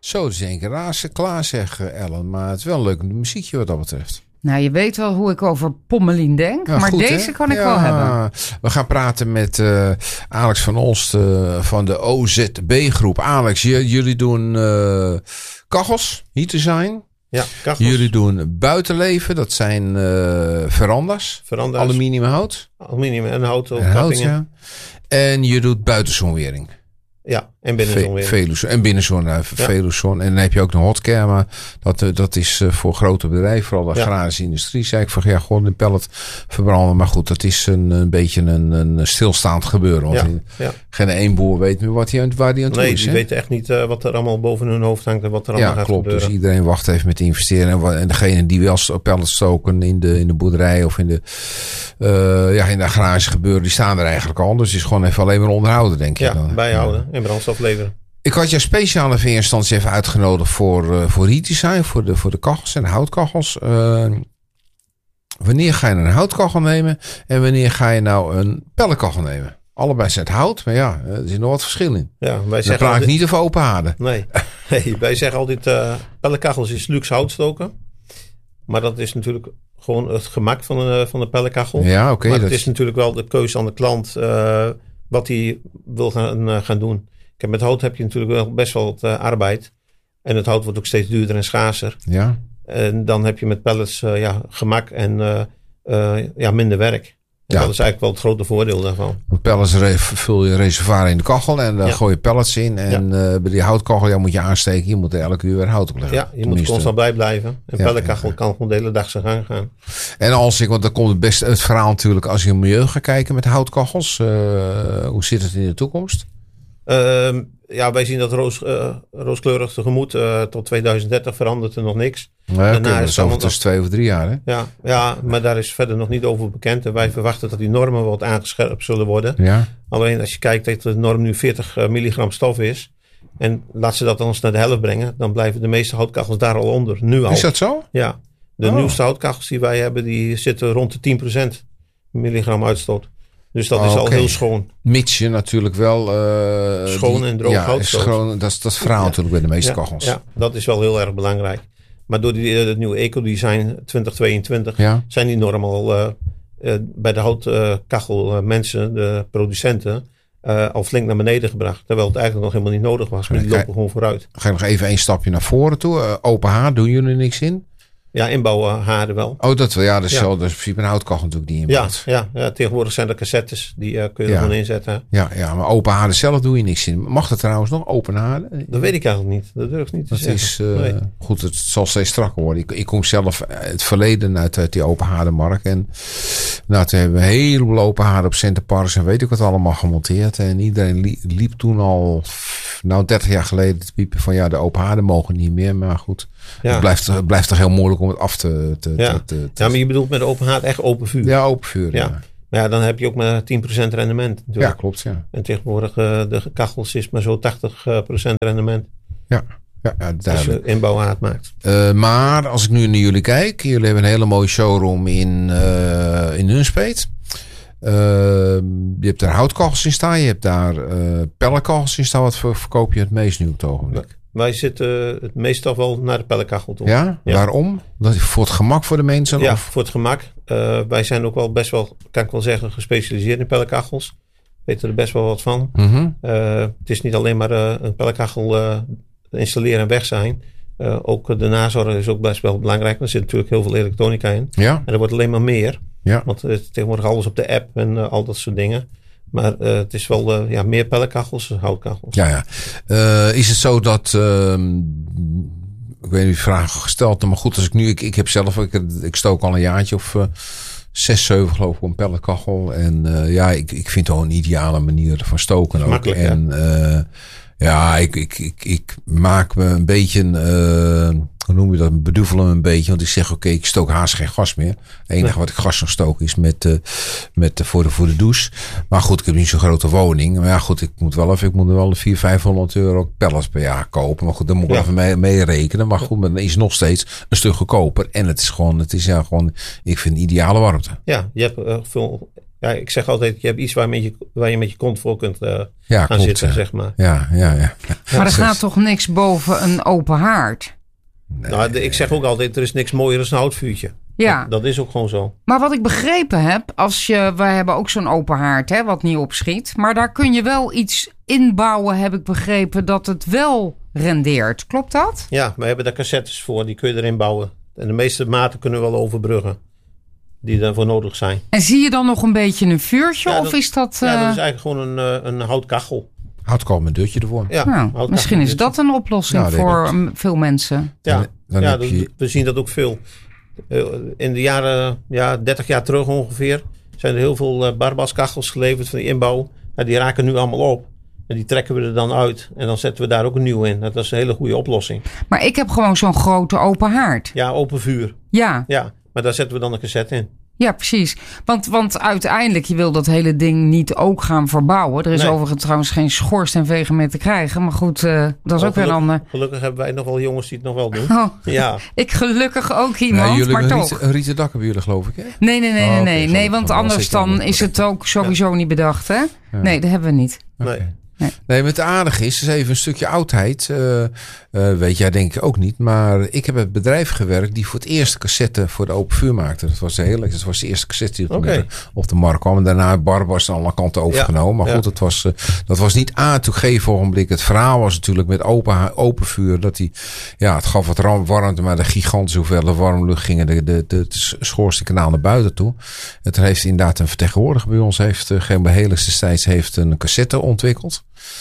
Zo, dat is één keer klaar zeg, Ellen. Maar het is wel een leuk muziekje wat dat betreft. Nou, je weet wel hoe ik over Pommelien denk. Ja, maar goed, deze kan ik wel hebben. We gaan praten met Alex van Olst van de OZB-groep. Alex, jullie doen kachels, heat design. Ja, kachels. Jullie doen buitenleven, dat zijn verandas. Aluminium hout. Aluminium en hout. Ja. En je doet buitenzonwering. Ja, en binnenzonwering. Veluwe en binnenzon, Veluwe. En dan heb je ook een hotcare, maar dat is voor grote bedrijven, vooral de agrarische industrie. Zei ik van, gewoon een pellet verbranden. Maar goed, dat is een beetje een stilstaand gebeuren. Want geen één boer weet meer waar die aan toe is. Nee, die weten echt niet wat er allemaal boven hun hoofd hangt en wat er allemaal gaat gebeuren. Dus iedereen wacht even met investeren. En degene die wel pellets stoken in de boerderij of in de agrarische gebeuren, die staan er eigenlijk al. Dus het is gewoon even alleen maar onderhouden, denk ik. Ja, bijhouden en brandstof leveren. Ik had jou speciaal in eerste instantie even uitgenodigd voor heat design, voor de kachels en de houtkachels. Wanneer ga je een houtkachel nemen en wanneer ga je nou een pelletkachel nemen? Allebei zijn het hout, maar er zit nog wat verschil in. Ja, dan praat ik niet over open haarden. Nee, wij zeggen altijd pelletkachels is luxe houtstoken. Maar dat is natuurlijk gewoon het gemak van de pelletkachel. Ja, oké. Maar het is natuurlijk wel de keuze aan de klant wat hij wil gaan doen. Met hout heb je natuurlijk wel best wel wat arbeid. En het hout wordt ook steeds duurder en schaarser. Ja. En dan heb je met pellets gemak en minder werk. En dat is eigenlijk wel het grote voordeel daarvan. Met pellets vul je reservoir in de kachel en dan gooi je pellets in. En bij die houtkachel moet je aansteken. Je moet elke uur weer hout opleggen. Ja, je moet constant bij blijven. Een pelletkachel kan gewoon de hele dag zijn gang gaan. En want dan komt het verhaal natuurlijk als je in milieu gaat kijken met houtkachels. Hoe zit het in de toekomst? Wij zien dat rooskleurig tegemoet. Tot 2030 verandert er nog niks. Daarna is het tussen 2 of 3 jaar. Hè? Ja, maar daar is verder nog niet over bekend. En wij verwachten dat die normen wat aangescherpt zullen worden. Ja. Alleen als je kijkt dat de norm nu 40 milligram stof is. En laat ze dat dan eens naar de helft brengen. Dan blijven de meeste houtkachels daar al onder. Nu al. Is dat zo? Ja. De nieuwste houtkachels die wij hebben, die zitten rond de 10% milligram uitstoot. Dus dat is al heel schoon. Mits je natuurlijk wel schoon en droog hout stoot. Dat is het verhaal natuurlijk bij de meeste kachels. Ja, dat is wel heel erg belangrijk. Maar door het nieuwe ecodesign 2022 zijn die normen al bij de houtkachel mensen, de producenten, al flink naar beneden gebracht. Terwijl het eigenlijk nog helemaal niet nodig was. Maar die lopen gewoon vooruit. Ga je nog even een stapje naar voren toe. Open haar, doen jullie niks in? Ja, inbouwhaarden wel. Oh, dat wel. Ja, dat is zo. Dus in principe een houtkachel natuurlijk die inbouwt. Ja, tegenwoordig zijn er cassettes. Die kun je er gewoon inzetten. Ja, maar open haarden zelf doe je niks in. Mag dat trouwens nog, open haarden? Dat weet ik eigenlijk niet. Dat durf ik niet te zeggen. Goed, het zal steeds strakker worden. Ik kom zelf het verleden uit die open haardenmarkt. En toen hebben we een heleboel open haarden op Centerparks en weet ik wat allemaal gemonteerd. En iedereen liep toen al 30 jaar geleden te piepen van de open haarden mogen niet meer. Maar goed, het blijft toch heel moeilijk om het af te maar je bedoelt met open haard echt open vuur. Ja, open vuur. Ja. Maar ja, dan heb je ook maar 10% rendement natuurlijk. Ja, klopt. Ja. En tegenwoordig de kachels is maar zo 80% rendement. Ja, duidelijk. Als je inbouwhaard maakt. Maar als ik nu naar jullie kijk. Jullie hebben een hele mooie showroom in Nunspeet. Je hebt daar houtkachels in staan. Je hebt daar pelletkachels in staan. Wat verkoop je het meest nu op het ogenblik? Wij zitten het meestal wel naar de pelletkachel toe. Ja? Waarom? Dat is voor het gemak voor de mensen? Ja, of? voor het gemak. Wij zijn ook wel best wel, kan ik wel zeggen, gespecialiseerd in pelletkachels. Weten er best wel wat van. Mm-hmm. Het is niet alleen maar een pelletkachel installeren en weg zijn. Ook de nazorg is ook best wel belangrijk. Er zit natuurlijk heel veel elektronica in. Ja. En er wordt alleen maar meer. Ja. Want het is tegenwoordig alles op de app en al dat soort dingen. Maar het is wel meer pelletkachels dan houtkachels. Ja. Is het zo dat... ik weet niet of vraag gesteld, maar goed, als ik nu... Ik heb zelf... Ik stook al een jaartje of 6, 7 geloof ik op een pelletkachel. En ik vind het wel een ideale manier van stoken ook. Makkelijk, en ik maak me een beetje... hoe noem je dat? Bedoel hem een beetje. Want ik zeg, ik stook haast geen gas meer. Het enige wat ik gas nog stook is voor de douche. Maar goed, ik heb niet zo'n grote woning. Maar ja, goed, ik moet er wel 400-500 euro pellets per jaar kopen. Maar goed, daar moet ik even mee rekenen. Maar goed, dan is het nog steeds een stuk goedkoper. En het is gewoon, ik vind ideale warmte. Ja, je hebt veel ik zeg altijd, je hebt iets waar je met je kont voor kunt gaan zitten, zeg maar. Ja. Maar er gaat toch niks boven een open haard? Nee. Nou, ik zeg ook altijd, er is niks mooier dan een houtvuurtje. Ja. Dat is ook gewoon zo. Maar wat ik begrepen heb, wij hebben ook zo'n open haard, wat niet opschiet. Maar daar kun je wel iets inbouwen, heb ik begrepen, dat het wel rendeert. Klopt dat? Ja, we hebben daar cassettes voor, die kun je erin bouwen. En de meeste maten kunnen we wel overbruggen, die daarvoor nodig zijn. En zie je dan nog een beetje een vuurtje? Of is dat... Ja, dat is eigenlijk gewoon een houtkachel. Houtkachel met deurtje ervoor. Ja, misschien is dat een oplossing voor veel mensen. Ja, we zien dat ook veel. In de jaren 30 jaar terug ongeveer zijn er heel veel barbaskachels geleverd van die inbouw. Die raken nu allemaal op. En die trekken we er dan uit. En dan zetten we daar ook een nieuw in. Dat is een hele goede oplossing. Maar ik heb gewoon zo'n grote open haard. Ja, open vuur. Ja. Maar daar zetten we dan een cassette in. Ja, precies. Want uiteindelijk, je wil dat hele ding niet ook gaan verbouwen. Er is overigens trouwens geen schoorsteenveger meer te krijgen. Maar goed, dat is ook weer een ander. Gelukkig hebben wij nog wel jongens die het nog wel doen. Oh, ja. Ik gelukkig ook iemand, maar toch. Een rieten dak hebben jullie, geloof ik, hè? Nee, want anders dan is het ook sowieso niet bedacht, hè? Ja. Nee, dat hebben we niet. Nee. Nee, maar het aardige is even een stukje oudheid. Weet jij denk ik ook niet. Maar ik heb bij het bedrijf gewerkt die voor het eerst cassette voor de open vuur maakte. Dat was de eerste cassette die op de markt kwam. En daarna Barbas aan alle kanten overgenomen. Maar goed, dat was niet aan het gegeven ogenblik. Het verhaal was natuurlijk met open vuur. Dat het gaf wat warmte, maar de gigantische hoeveelheid warmlucht gingen de schoorsteenkanaal naar buiten toe. Het heeft inderdaad een vertegenwoordiger bij ons. Geen Helix destijds heeft een cassette ontwikkeld.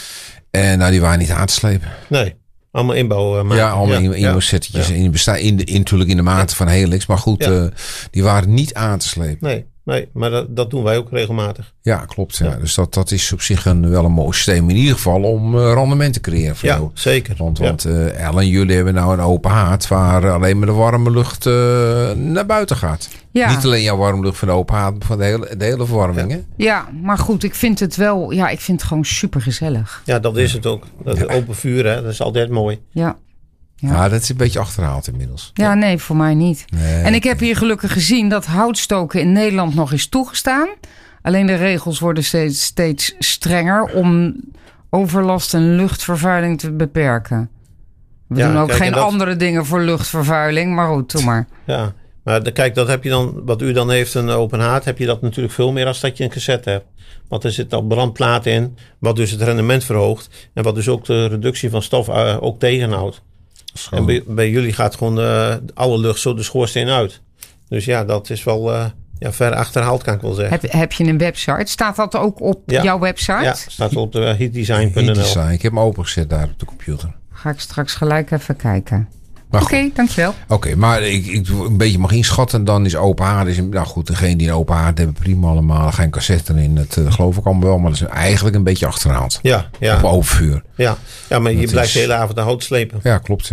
En die waren niet aan te slepen. Nee, allemaal inbouw maken. Ja, allemaal inbouwsettetjes. Natuurlijk in de mate van Helix. Maar goed, die waren niet aan te slepen. Nee, maar dat doen wij ook regelmatig. Ja, klopt. Ja. Dus dat is op zich wel een mooi systeem. In ieder geval om rendement te creëren. Voor jou. Zeker. Want en jullie hebben nou een open haard waar alleen maar de warme lucht naar buiten gaat. Ja. Niet alleen jouw warme lucht van de open haard, maar van de hele verwarming. Ja. Ja, maar goed, ik vind het wel, ik vind het gewoon super gezellig. Ja, dat is het ook. Dat open vuur, dat is altijd mooi. Ja. Ja, dat is een beetje achterhaald inmiddels. Ja, nee, voor mij niet. Nee, en ik heb hier gelukkig gezien dat houtstoken in Nederland nog is toegestaan. Alleen de regels worden steeds strenger om overlast en luchtvervuiling te beperken. We doen ook geen andere dingen voor luchtvervuiling, maar goed, doe maar. Ja, maar kijk, dat heb je dan, wat u dan heeft, een open haard, heb je dat natuurlijk veel meer als dat je een cassette hebt. Want er zit al brandplaat in, wat dus het rendement verhoogt. En wat dus ook de reductie van stof ook tegenhoudt. Zo. En bij jullie gaat gewoon alle lucht zo de schoorsteen uit. Dus dat is wel ver achterhaald, kan ik wel zeggen. Heb je een website? Staat dat ook op jouw website? Ja, staat op de heatdesign.nl. Heatdesign. Ik heb hem opengezet daar op de computer. Ga ik straks gelijk even kijken. Oké, dankjewel. Oké, maar ik een beetje mag inschatten, dan is open haard. Nou goed, degene die een open haard hebben, prima allemaal. Geen cassette erin, dat geloof ik allemaal wel. Maar dat is eigenlijk een beetje achterhaald. Ja. Op open vuur. Ja, maar je blijft de hele avond de hout slepen. Ja, klopt,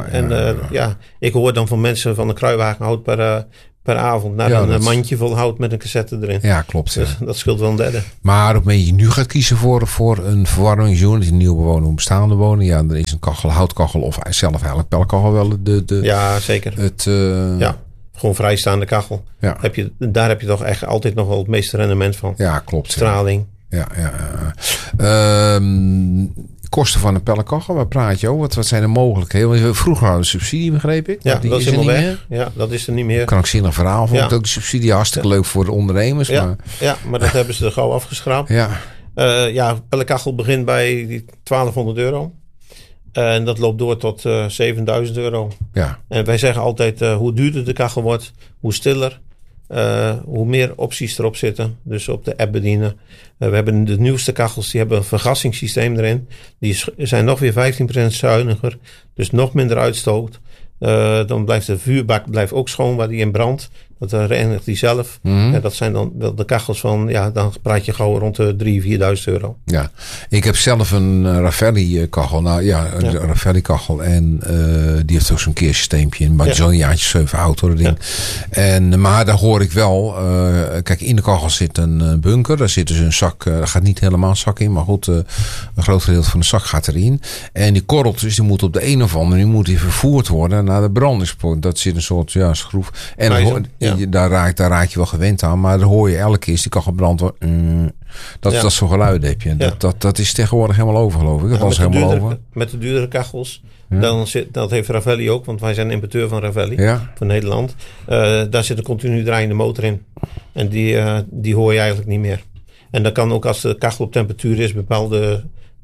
ja. Ik hoor dan van mensen van de kruiwagen hout per avond naar een mandje vol hout met een cassette erin. Ja, klopt. Dus dat scheelt wel een derde. Maar op het moment je nu gaat kiezen voor een verwarmingsunit, een nieuwe woning, een bestaande woning, dan is een houtkachel of zelf eigenlijk pelkachel wel ja, zeker. Gewoon vrijstaande kachel. Ja. Daar heb je toch echt altijd nog wel het meeste rendement van. Ja, klopt. Straling. Ja. Kosten van een pellenkachel, waar praat je over? Wat zijn de mogelijkheden? Vroeger hadden we subsidie, begreep ik. Ja, dat is helemaal weg. Ja, dat is er niet meer. Krankzinnig verhaal. Vond ik ook de subsidie hartstikke leuk voor de ondernemers. Maar dat hebben ze er gauw afgeschraapt. Pellenkachel begint bij die €1200. En dat loopt door tot €7000. Ja. En wij zeggen altijd, hoe duurder de kachel wordt, hoe stiller. Hoe meer opties erop zitten. Dus op de app bedienen. We hebben de nieuwste kachels. Die hebben een vergassingssysteem erin. Die zijn nog weer 15% zuiniger. Dus nog minder uitstoot. Dan blijft de vuurbak ook schoon waar die in brandt. Dat reinigt die zelf. Mm-hmm. En dat zijn dan wel de kachels van... dan praat je gauw rond de €3.000-4.000. Ja, ik heb zelf een Raffelli kachel. Een Raffelli kachel. En die heeft ook zo'n keersysteempje. Maar zo'n jaartje 7 oud hoor, ding. Ja. Maar daar hoor ik wel... kijk, in de kachel zit een bunker. Daar zit dus een zak... daar gaat niet helemaal een zak in. Maar goed, een groot gedeelte van de zak gaat erin. En die korreltjes, die moeten op de een of andere manier... vervoerd worden naar de brandingspoort. Dat zit een soort schroef. En Daar raak je wel gewend aan. Maar dan hoor je elke keer als die kachel brandt. Dat soort geluiden heb je. Ja. Dat is tegenwoordig helemaal over, geloof ik. Dat was helemaal over. Met de duurdere kachels. Dat heeft Ravelli ook. Want wij zijn importeur van Ravelli. Van Nederland. Daar zit een continu draaiende motor in. En die hoor je eigenlijk niet meer. En dan kan ook als de kachel op temperatuur is. Bepaalde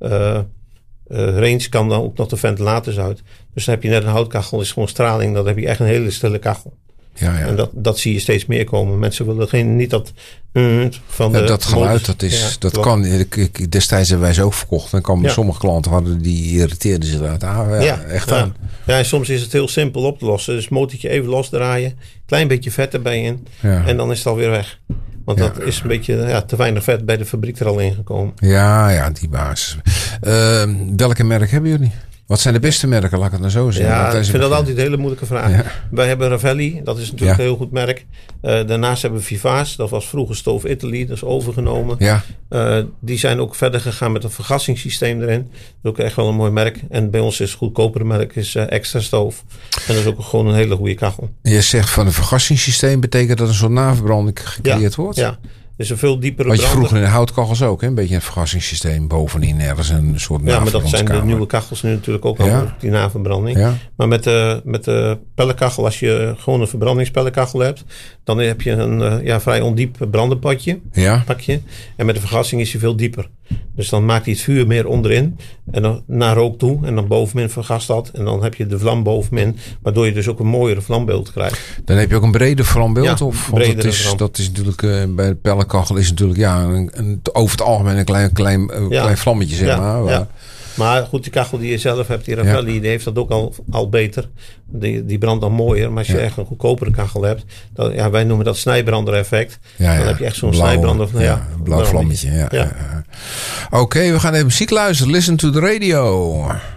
range kan dan ook nog de ventilators uit. Dus dan heb je net een houtkachel. Is gewoon straling. Dan heb je echt een hele stille kachel. Ja. En dat zie je steeds meer komen. Mensen willen niet dat van de dat geluid, dat kan. Destijds hebben wij ze ook verkocht. Dan kwam sommige klanten hadden die irriteerden zich eruit. Echt aan. Ja, en soms is het heel simpel op te lossen. Dus het motortje even losdraaien. Klein beetje vet erbij in. Ja. En dan is het alweer weg. Want dat is een beetje te weinig vet bij de fabriek er al ingekomen. Ja, die basis. Welke merk hebben jullie? Wat zijn de beste merken, laat ik het nou zo zeggen? Ja, ik vind dat altijd een hele moeilijke vraag. Ja. Wij hebben Ravelli, dat is natuurlijk een heel goed merk. Daarnaast hebben we Vivace, dat was vroeger Stoof Italy, dat is overgenomen. Ja. Die zijn ook verder gegaan met een vergassingssysteem erin. Dat is ook echt wel een mooi merk. En bij ons is het goedkopere merk is Extra Stoof. En dat is ook gewoon een hele goede kachel. Je zegt van een vergassingssysteem betekent dat een soort naverbranding gecreëerd wordt? Ja. Dus een veel diepere wat je vroeger in de houtkachels ook, hè? Een beetje een vergassingssysteem bovenin ergens een soort naverbrandskamer. Ja, maar dat zijn de nieuwe kachels nu natuurlijk ook al, die naverbranding. Ja. Maar met de pellenkachel, als je gewoon een verbrandingspellenkachel hebt, dan heb je een vrij ondiep brandenpakje. En met de vergassing is hij veel dieper. Dus dan maakt hij het vuur meer onderin en dan naar rook toe en dan bovenin vergast dat. En dan heb je de vlam bovenin, waardoor je dus ook een mooiere vlambeeld krijgt. Dan heb je ook een breder vlambeeld? Dat is natuurlijk bij de pellenkachel is natuurlijk over het algemeen een klein vlammetje, zeg maar. Ja. Maar goed, die kachel die je zelf hebt, die Ravelli, die heeft dat ook al beter. Die brandt dan mooier. Maar als je echt een goedkopere kachel hebt, wij noemen dat snijbrander-effect. Dan heb je echt zo'n snijbrander. Blauw vlammetje. Oké, we gaan even muziek luisteren. Listen to the radio.